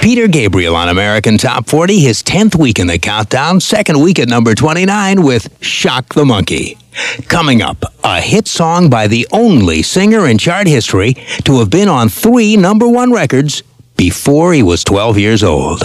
Peter Gabriel on American Top 40, his 10th week in the countdown, second week at number 29 with Shock the Monkey. Coming up, a hit song by the only singer in chart history to have been on 3 number 1 records before he was 12 years old.